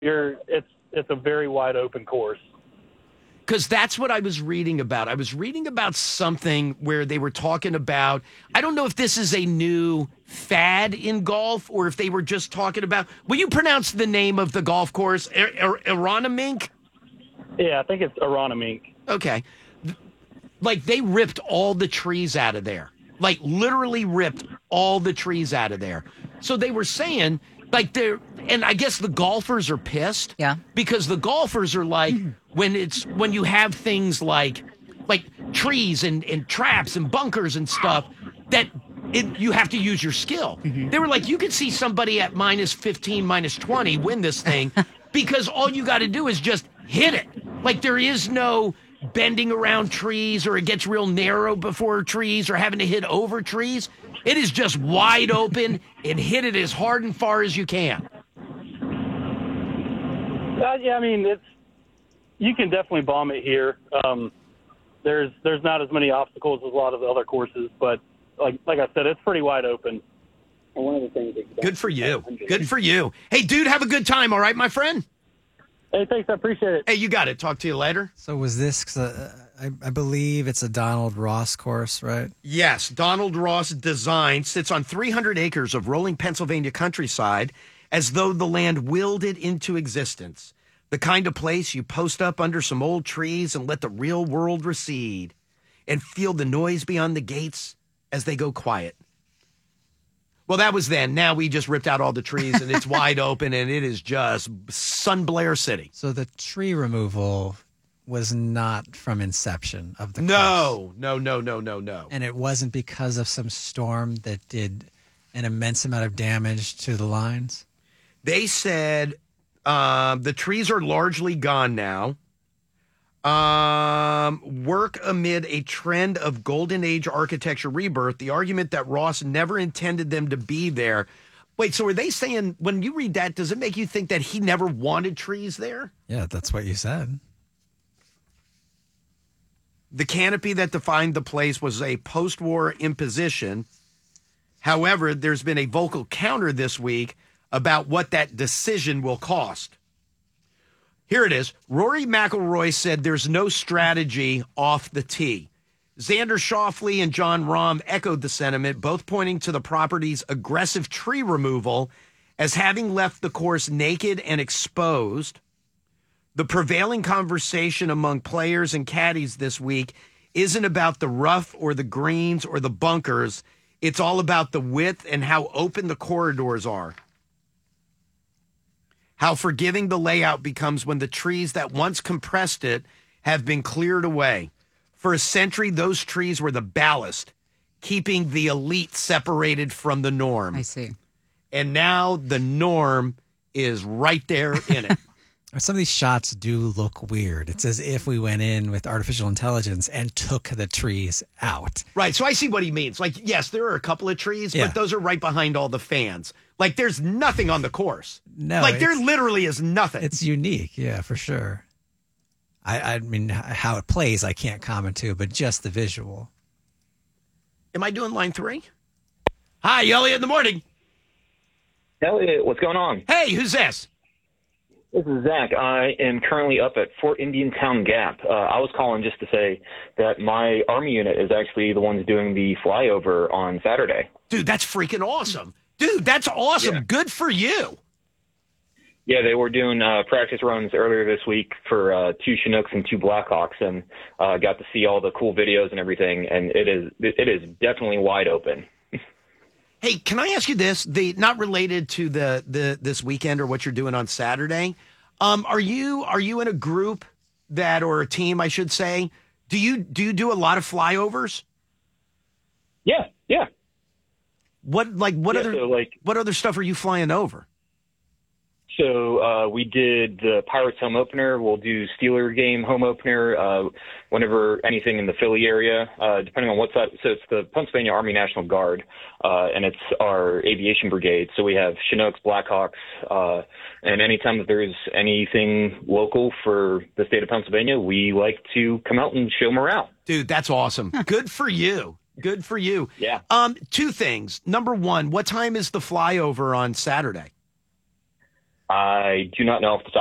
It's a very wide open course. Because that's what I was reading about. I was reading about something where they were talking about, I don't know if this is a new fad in golf or if they were just talking about, will you pronounce the name of the golf course? Aronimink? Yeah, I think it's Aronimink. Okay. Like they ripped all the trees out of there. Like literally ripped all the trees out of there. So they were saying, like and I guess the golfers are pissed. Yeah. Because the golfers are like, when you have things like trees and traps and bunkers and stuff, that you have to use your skill. They were like, you could see somebody at minus 15, minus 20 win this thing because all you got to do is just hit it. Like there is no bending around trees or it gets real narrow before trees or having to hit over trees. It is just wide open and hit it as hard and far as you can. Yeah, I mean, you can definitely bomb it here. There's not as many obstacles as a lot of the other courses, but like I said, it's pretty wide open. And one of the things good for you. Good for you. Hey, dude, have a good time. All right, my friend. Hey, thanks. I appreciate it. Hey, you got it. Talk to you later. So was this, I believe it's a Donald Ross course, right? Yes. Donald Ross design sits on 300 acres of rolling Pennsylvania countryside as though the land willed it into existence. The kind of place you post up under some old trees and let the real world recede and feel the noise beyond the gates as they go quiet. Well, that was then. Now we just ripped out all the trees and it's wide open and it is just Sun Blair City. So the tree removal was not from inception of the course. No. And it wasn't because of some storm that did an immense amount of damage to the lines? They said the trees are largely gone now. Work amid a trend of golden age architecture rebirth. The argument that Ross never intended them to be there. Wait, so are they saying, when you read that, does it make you think that he never wanted trees there? Yeah, that's what you said. The canopy that defined the place was a post-war imposition. However, there's been a vocal counter this week about what that decision will cost. Here it is. Rory McIlroy said there's no strategy off the tee. Xander Schauffele and John Rahm echoed the sentiment, both pointing to the property's aggressive tree removal as having left the course naked and exposed. The prevailing conversation among players and caddies this week isn't about the rough or the greens or the bunkers. It's all about the width and how open the corridors are. How forgiving the layout becomes when the trees that once compressed it have been cleared away. For a century, those trees were the ballast, keeping the elite separated from the norm. I see. And now the norm is right there in it. Some of these shots do look weird. It's as if we went in with artificial intelligence and took the trees out. Right. So I see what he means. Like, yes, there are a couple of trees, but those are right behind all the fans. Like, there's nothing on the course. No. Like, there literally is nothing. It's unique. Yeah, for sure. I mean, how it plays, I can't comment to, but just the visual. Am I doing line 3? Hi, Elliot in the morning. Elliot, what's going on? Hey, who's this? This is Zach. I am currently up at Fort Indiantown Gap. I was calling just to say that my Army unit is actually the ones doing the flyover on Saturday. Dude, that's freaking awesome. Dude, that's awesome. Yeah. Good for you. Yeah, they were doing practice runs earlier this week for 2 Chinooks and 2 Blackhawks, and got to see all the cool videos and everything, and it is definitely wide open. Hey, can I ask you this? Not related to this weekend or what you're doing on Saturday. Are you in a group or a team, I should say? Do you do a lot of flyovers? Yeah. What other stuff are you flying over? So we did the Pirates home opener. We'll do Steeler game home opener whenever anything in the Philly area, depending on what side. So it's the Pennsylvania Army National Guard, and it's our aviation brigade. So we have Chinooks, Blackhawks, and anytime that there's anything local for the state of Pennsylvania, we like to come out and show morale. Dude, that's awesome. Good for you. Good for you. Yeah. 2 things. Number 1, what time is the flyover on Saturday? I do not know off the top